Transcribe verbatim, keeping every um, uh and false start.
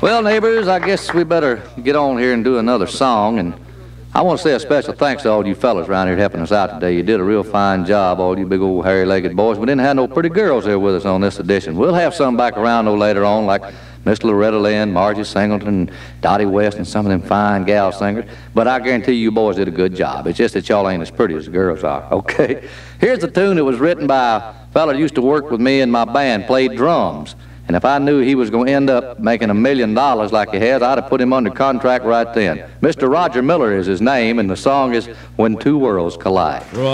Well, neighbors, I guess we better get on here and do another song. And I want to say a special thanks to all you fellas around here helping us out today. You did a real fine job, all you big old hairy-legged boys. We didn't have no pretty girls here with us on this edition. We'll have some back around, though, later on, like Miss Loretta Lynn, Margie Singleton, Dottie West, and some of them fine gal singers. But I guarantee you boys did a good job. It's just that y'all ain't as pretty as the girls are, okay? Here's a tune that was written by a fella that used to work with me in my band, played drums. And if I knew he was going to end up making a million dollars like he has, I'd have put him under contract right then. Mister Roger Miller is his name, and the song is When Two Worlds Collide.